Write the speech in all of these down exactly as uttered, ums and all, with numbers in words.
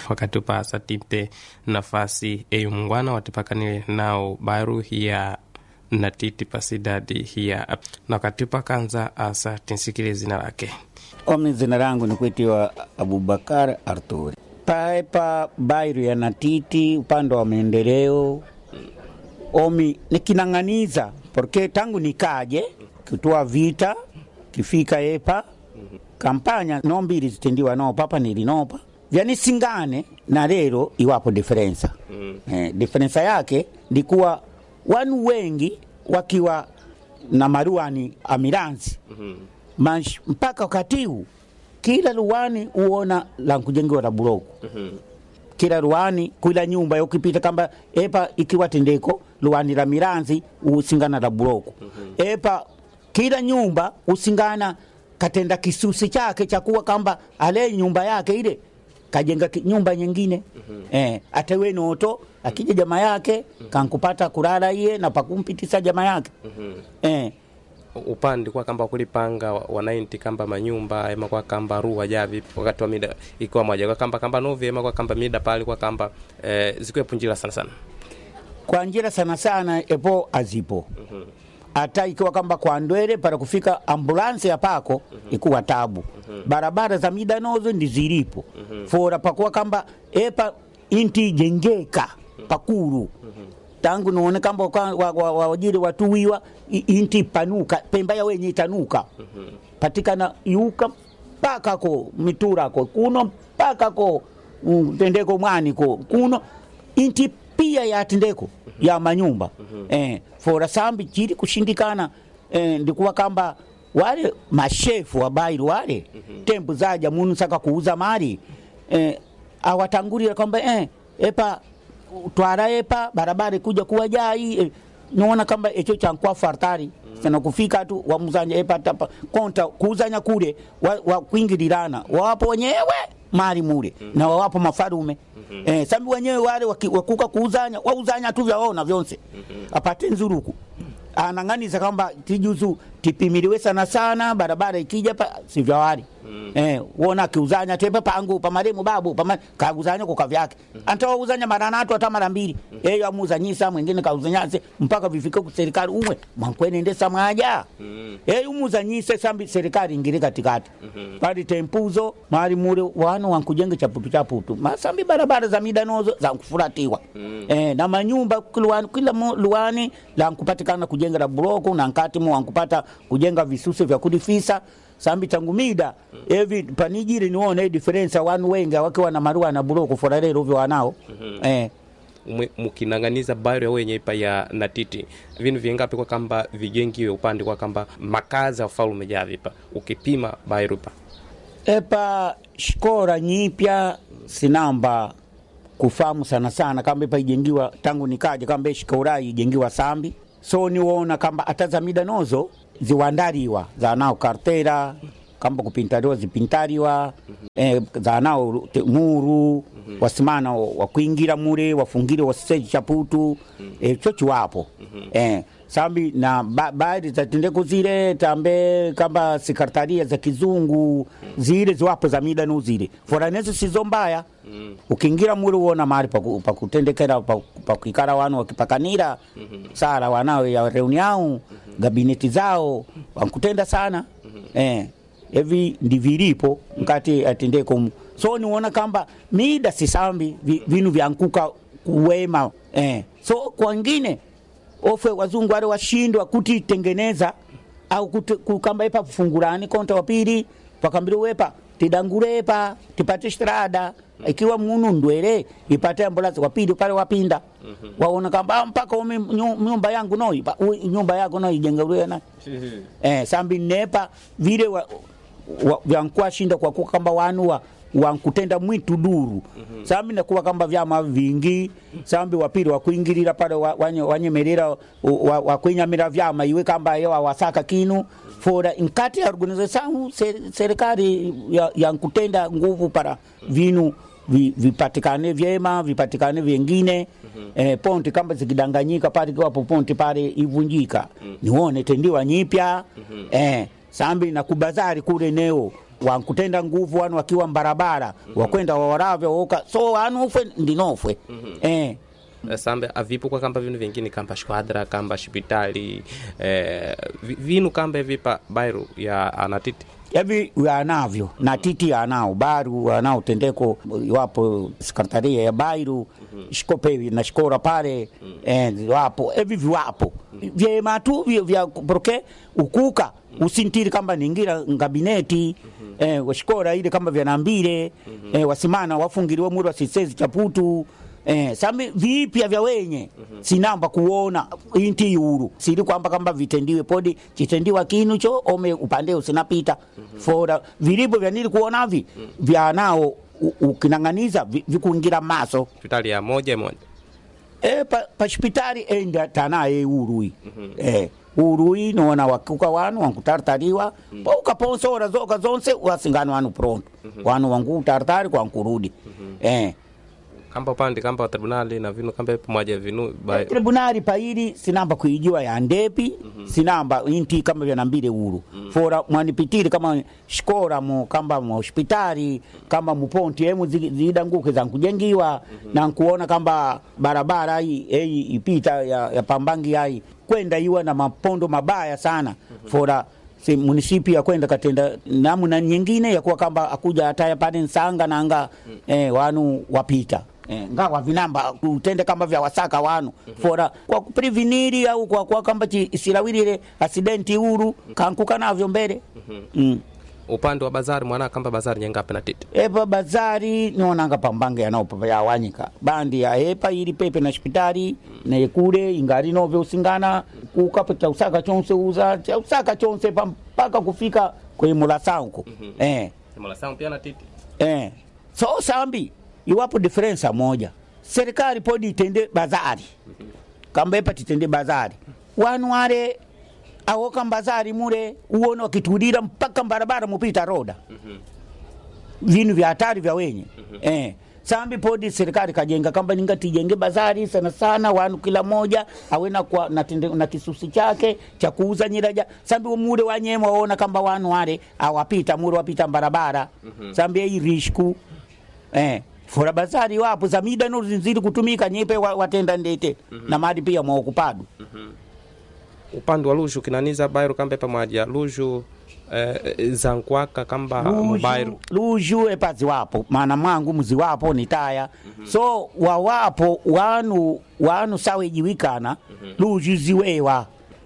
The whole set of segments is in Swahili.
wakatupasa timpe nafasi eyu mungwana watipakanile nao baru ya natiti pasidadi ya na wakatupa kanza asa tinsikile zina lake. Omi zina langu ni kuitiwa Abubakar Arturi. Paepa baru ya natiti upande wa maendeleo. Omi nikinanganiza porque tangu nikaje kutoa vita kifika epa kampanya nombili zitendiwa no papa nilinopa vyani singane na lero iwapo diferensa mm. eh, diferensa yake likuwa wanu wengi wakiwa na maruani amiranzi mm-hmm. mpaka wakati huu kila luwani uona la kujengewa la buroku mm-hmm. kila luwani kila nyumba yokipita kamba epa ikiwa tendeko luwani la miranzi usingana la buroku mm-hmm. epa kila nyumba usingana katenda kisusi chake chakuwa kamba ale nyumba yake ile kajenga nyumba nyingine mm-hmm. eh atewe noto akija jamaa yake mm-hmm. kankupata kulala yeye na pakumpitisa jamaa yake mm-hmm. eh upande kwa kamba kulipanga wanainti kamba manyumba ema kwa kamba ruwa javi wakati wa mida iko moja kwa kamba kamba novi ema kwa kamba mida pale kwa kamba eh zikuwe punjira sana sana kwa njira sana sana epo azipo mm-hmm. ata ikiwa kamba kwa ndwele para kufika ambulance ya pako mm-hmm. ikuwa tabu mm-hmm. barabara za mida nozo ndizilipo mm-hmm. fora pakuwa kamba epa inti jengeka mm-hmm. pakuru mm-hmm. tangu nuone kamba wajiri wa, wa, watu wiwa inti panuka pemba ya wenye itanuka mm-hmm. patikana yuka paka ko mitura ko kuno paka ko um, tendeko mwani ko kuno inti pia ya tendeko mm-hmm. ya manyumba mm-hmm. eh fora sambi chiri kushindikana eh, ndikuwa kamba wale mashefu wa bairu wale mm-hmm. tembu zaja munu saka kuuza mali eh, awatangulira kwamba eh epa twara epa barabara kuja kuwa jai eh, naona kamba echo chankwa fartari mm-hmm. sana kufika tu wamuzanya epa tapa konta kuuzanya kule wa, wa kuingilirana wapo wenyewe mali mule mm-hmm. na wapo mafarume mm-hmm. eh sambi wenyewe wale wakuka kuuzanya wauzanya tu vyaona vyonse mm-hmm. apate nzuruku ananganiza kwamba tijuzu tipimiliwe sana sana barabara ikija pa sivyawali mm. eh uona kiuzanya tepe pangu pa maremu babu pa kauzanya kwa vyake mm. anatoa uzanya mara natu hata mara mbili mm. yeye amuzanyisa mwingine kauzanyaze mpaka vifike ku serikali umwe mankwene ndesa maja mm. yeye umuzanyise sambi serikali ingire katikati mm-hmm. bali tempuzo mali mure wano wankujenga chaputu chaputu masambi barabara za midanozo za kufuratiwa mm. eh na manyumba kila kila luani la kupatikana kujenga la bloku na nkati mu wankupata kujenga visusi vya kudifisa sambi tangu mida mm. evi panijiri nione difference wanu wenga wakiwa na marua na bloku forarero vyo wanao mm-hmm. eh mukinanganiza bayo ya wenye ipa ya natiti vinu viengapi kwa kamba vijengiwe upande kwa kamba makazi ya ufalume javipa ukipima bayo pa epa shikora nyipya sinamba kufamu sana sana kamba ipa ijengiwa tangu nikaje kamba shikora ijengiwa sambi so niona kamba atazamida nozo ziwandariwa za nao kartera kamba kupintariwa zipintariwa mm-hmm. eh, za nao muru mm-hmm. wasimana wa kuingira mure wafungire wasije chaputu mm-hmm. eh chochi wapo mm-hmm. eh sambi na baadhi ba, za tendeko zile tambe kamba sekretaria za kizungu mm-hmm. zile ziwapo za mida no zile foranese sizo mbaya mm-hmm. ukiingira mure uona mahali pa kutendekera pa kukara wanu wakipakanira mm-hmm. sala wanao ya reuniao mm-hmm. gabineti zao wankutenda sana mm-hmm. eh evi ndivilipo mkati atendeko so niona kamba mida sisambi vinu vyankuka kuwema eh so kwa wengine ofe wazungu wale washindwa kutitengeneza au kukamba epa kufungurani konta wa pili pakambiri wepa tidangurepa tipate strada ikiwa munu ndwele ipate ambulance wa pili pale wapinda mm-hmm. waona kamba mpaka umi nyumba yangu noi nyumba yako noi jengewe na eh sambi nepa vile wa, wa, vyankwa shinda kwa kuwa kamba wanu wa wankutenda mwitu duru mm-hmm. sambi na kuwa kamba vyama vingi sambi wapili wa kuingirira pale wanye wanyemerera wa, wa kuinyamira vyama iwe kamba yewa wasaka kinu fora inkati organization serikali ya, ya nkutenda nguvu para vinu vi, vipatikane vyema vipatikane vingine mm-hmm. eh, ponti kamba zikidanganyika pale kwa ponti pale ivunjika mm-hmm. nione tendiwa nyipya mm-hmm. eh sambi na kubazari kule neo wankutenda nguvu wanu wakiwa barabara mm-hmm. wakwenda wawaravya woka so wanu ufe ndinofwe mm-hmm. eh sambe avipo kwa kamba vinu vingine kamba shwadra kamba hospitali eh, vinu kamba vipa Bairu ya anatiti yavi wanavyo na titi anao Bairu anao tendeko wapo sekretaria ya Bairu mm-hmm. shikope na shikora pale mm-hmm. eh wapo evi viwapo mm-hmm. vyema tu vya proke ukuka mm-hmm. usintiri kamba ningira ngabineti mm-hmm. eh washikora ile kamba vya nambire mm-hmm. eh wasimana wafungiriwe muri wasisezi chaputu Eh, sambi vipya vya wenye mm-hmm. sinamba kuona inti yuru siri kwamba kamba vitendiwe podi chitendiwa kinu cho ome upande usinapita mm-hmm. fora vilibo vya nili kuona vi mm-hmm. vya nao ukinanganiza vikuingira maso hospitali ya moja moja eh pa, pa hospitali enda tanaye urui mm-hmm. eh urui noona wakuka wanu wankutartariwa mm-hmm. pa ukaponsora zoka zonse wasingano wanu pronto mm-hmm. wanu wangu tartari kwa nkurudi mm-hmm. eh kamba pande kamba tribunali na vinu kamba pamoja vinu ba... tribunali paili sinamba kuijua ya ndepi mm-hmm. sinamba inti kama vya nambire uru mm-hmm. fora mwanipitiri kama shikora mu kamba mu hospitali kama muponti emu zida nguke za kujengiwa mm-hmm. na kuona kamba barabara hii hii ipita ya, ya pambangi hai kwenda iwa na mapondo mabaya sana mm-hmm. fora si munisipi ya kwenda katenda namna nyingine ya kuwa kamba akuja ataya pale nsanga na anga mm-hmm. eh, wanu wapita Eh, ngawa vinamba utende kamba vya wasaka wanu mm-hmm. fora kwa preveniri au kwa kwa kamba silawirire accidenti uru mm-hmm. kankuka navyo mbele mm-hmm. mm. upande wa bazari mwana kamba bazari nyengape na titi epa bazari niona pambange yanao papa ya wanyika bandi ya epa ili pepe na hospitali mm-hmm. na yekure ingari novyo usingana kukapo cha usaka chonse uza cha usaka chonse mpaka kufika kwe mula sanko mm-hmm. eh mula sanko pia na titi eh so sambi iwapo difference moja serikali podi itende bazari mm-hmm. kamba epa titende bazari wanu wale awoka bazari mure uone wakitudira mpaka barabara mupita roda mm-hmm. vinu vya hatari vya wenye mm-hmm. eh sambi podi serikali kajenga kamba ninga tijenge bazari sana sana wanu kila moja awena kwa natende na kisusi chake cha kuuza nyiraja sambi mure wanyema waona kamba wanu wale awapita mure wapita barabara mm-hmm. sambi hii rishku eh fora bazari wapo za mida no zinzili kutumika nyepe watenda ndete mm-hmm. na madi pia mwokupadu mm-hmm. upande wa Luju kinaniza Bairu kamba pamoja Luju eh, zankwaka kamba Bairu Luju epazi wapo maana mwangu mzi wapo ni taya mm-hmm. so wawapo wanu wanu sawe jiwikana mm-hmm. Luju ziwewa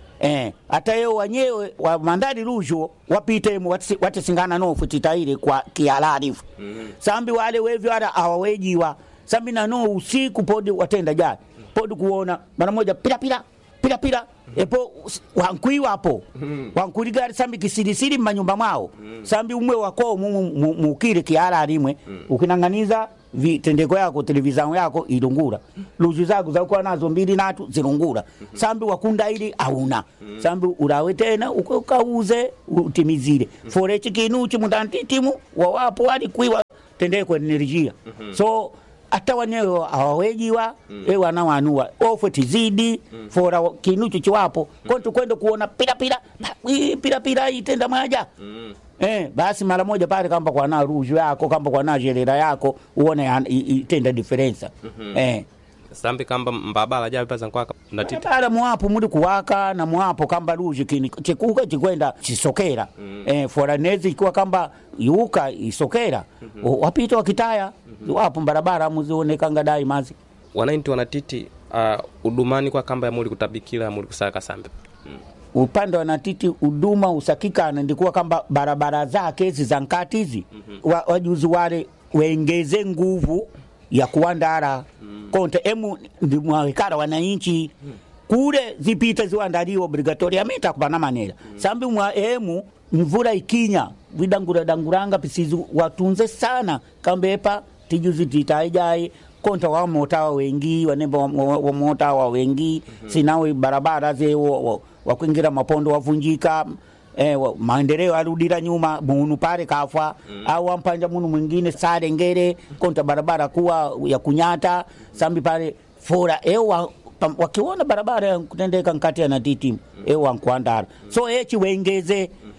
eh hata yeo wanyewe wa mandari Luju wapite wate singana nofu titaire kwa kialarifu mm-hmm. sambi wale wevi wala awawejiwa sambi na no usiku podi watenda jari mm-hmm. podi kuona mara moja pila pila pila pila mm-hmm. epo wankui wapo mm-hmm. wankurigari sambi kisirisiri manyumba mwao mm-hmm. sambi umwe wako mukire kialarimwe mm-hmm. ukinanganiza vitendeko yako televizao yako ilungura Luju zako za kwa nazo mbili natu zilungura mm-hmm. sambi wakunda ili auna mm-hmm. sambi urawe tena ukauze utimizire mm-hmm. forechi kinuchi mudantitimu wawapo wali kuiwa tendeko energia mm-hmm. so hata wanyewe hawawejiwa mm. ewa na wanua ofe tizidi mm. fora kinuchi chiwapo mm. kontu kwendo kuona pila pila pila pila itenda maja mm. eh basi mara moja pale kamba kwa na Luju yako kamba kwa na jelera yako uone itenda difference mm-hmm. eh sambi kamba mbabala jabe paza kwa na titi para mwapo muri kuwaka na mwapo kamba Luju kini chikuka chikwenda chisokera mm. eh fora nezi ikiwa kamba yuka isokera mm-hmm. wapita wakitaya mm-hmm. wapo barabara muzione kanga dai mazi wanainti wanatiti udumani uh, kwa kamba ya muri kutabikila muri kusaka sambi mm. upande wa natiti uduma usakika ndikuwa kamba barabara zake hizi za nkati hizi mm-hmm. wa, wajuzi wale wengeze nguvu ya kuandara mm. konte emu ndimwawekara wananchi mm. kule zipita ziwandaliwa obligatoriamente kupana manera mm. sambi mwa emu mvura ikinya vidangura danguranga pisizi watunze sana kambepa tijuzi titaijai konta wa mota wengi wanemba wa mota wa wengi mm-hmm. sinawe barabara ze wa kuingira mapondo wavunjika eh maendeleo arudira nyuma munu pale kafa mm. au ampanja munu mwingine sare ngere konta barabara kuwa ya kunyata sambi pale fora ewa wakiona barabara kutendeka nkati ya natiti mm. ewa nkwandara mm. so echi wengeze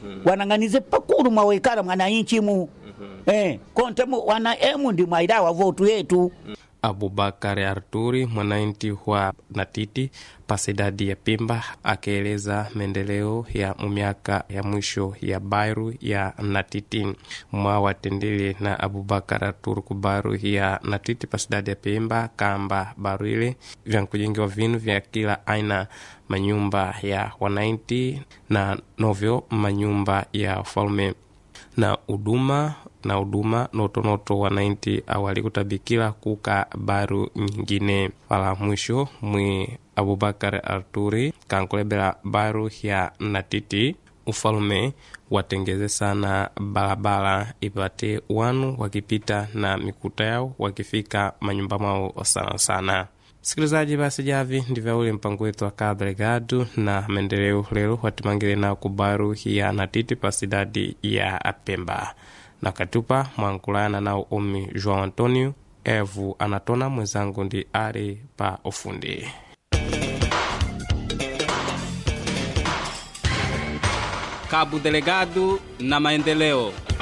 wanang'anize pakuru mawekara mwananchi mu eh konte mu wana emu ndi mwaida votu yetu. Abubakar Arturi, mwananchi wa Natiti pasidadi ya Pemba, akaeleza maendeleo ya miaka ya mwisho ya Bairu ya Natiti. Mwa watendele na Abubakar Arturi ku Bairu ya Natiti pasidadi ya Pemba kamba Bairu ile vya kujengewa vinu vya kila aina, manyumba ya wananchi na novyo manyumba ya ufalme na huduma na huduma notonoto wananchi awali kutabikila kuka Bairu nyingine. Pala mwisho mwi Abubakar Arturi kankulebela Bairu ya Natiti ufalume watengeze sana barabara ipate wanu wakipita na mikuta yao wakifika manyumba mao sana sana. Sikilizaji, basi javi ndivyo ule mpango wetu wa Kabregadu na maendeleo leo watimangile na kubaru ya Natiti pasidadi ya Pemba. Na katupa mwankulana na Omi João Antonio Evu Anatona mwenzangu ndi ari pa ufundi. Cabo Delegado na maendeleo.